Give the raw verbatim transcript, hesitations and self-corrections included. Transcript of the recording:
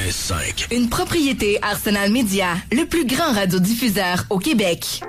quatre-vingt-cinq. Une propriété Arsenal Média, le plus grand radiodiffuseur au Québec.